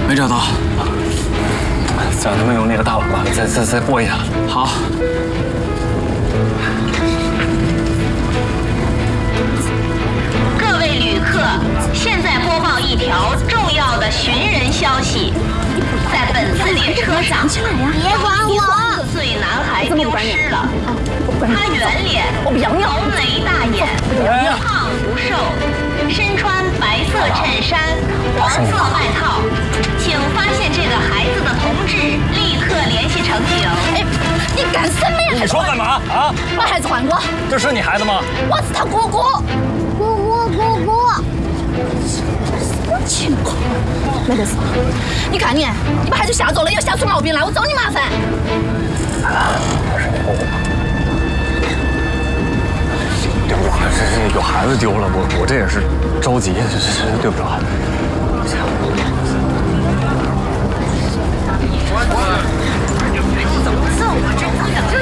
没找到。 让他们用那个大喇叭再播一下。 好。 各位旅客，现在播报一条重要的寻人消息：在本次列车上，别管我，4岁男孩丢失了。他圆脸，红眉大眼，不胖不瘦，身穿白色衬衫、黄色外套。请发现这个孩子的同志，立刻联系乘警。 哎，你干什么呀？ 你说干嘛啊？ 把孩子还我！ 这是你孩子吗？ 我是他姑姑。什么情况？没得事。你看你把孩子吓走了，又吓出毛病来，我找你麻烦。 对不住，这有孩子丢了，我这也是着急，对不住。